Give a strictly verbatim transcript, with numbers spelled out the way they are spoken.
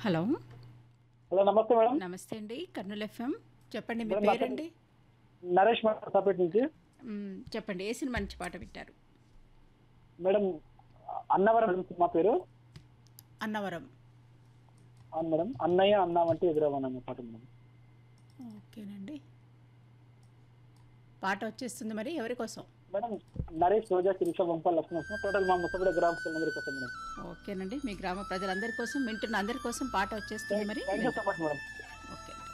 Hello. Hello నమస్తే madam. నమస్తే అండి. కర్నూలు ఎఫ్ఎం. చెప్పండి మీ మేడం నా పేరు పేరండి? నరేష్ మేడం సపరేట్ నుంచి. మ్, చెప్పండి ఏ సినిమా నుంచి పాట వింటారు? మేడం అన్నవరం నుంచి మా పేరు. అన్నవరం. అవును మేడం. అన్నయ్య అన్నామంటే ఎదురవన్న పాట మేడం. ఓకేనండి. పాట వచ్చేస్తుంది, మరి ఎవరి కోసం? మేడం నరేష్ రోజా శిరీష వంపాల లక్ష్మణ టోటల్ మా ముసబడ గ్రామ ప్రజలందరి కోసం మేడం. ఓకేనండి, మీ గ్రామ ప్రజలందరి కోసం, వింటున్న అందరి కోసం పాట వచ్చేస్తుంది, మరి థ్యాంక్ యూ విందాం. So much madam.